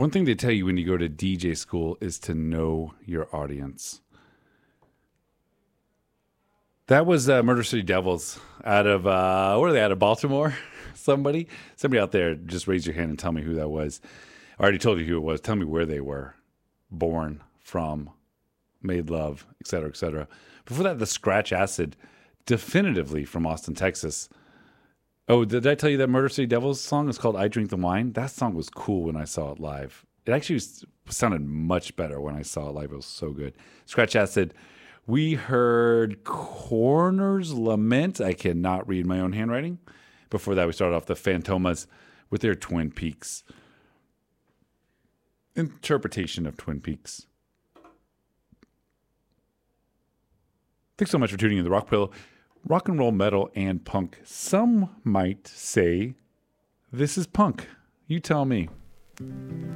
One thing they tell you when you go to DJ school is to know your audience. That was Murder City Devils out of, where are they, out of Baltimore? Somebody out there, just raise your hand and tell me who that was. I already told you who it was. Tell me where they were born from, made love, et cetera, et cetera. Before that, the Scratch Acid, definitively from Austin, Texas. Oh, did I tell you that Murder City Devils song is called I Drink the Wine? That song was cool when I saw it live. It actually sounded much better when I saw it live. It was so good. Scratch Acid. We heard Corner's Lament. I cannot read my own handwriting. Before that, we started off the Fantomas with their Twin Peaks interpretation of Twin Peaks. Thanks so much for tuning in to the Rock Pillow. Rock and roll, metal, and punk. Some might say this is punk. You tell me.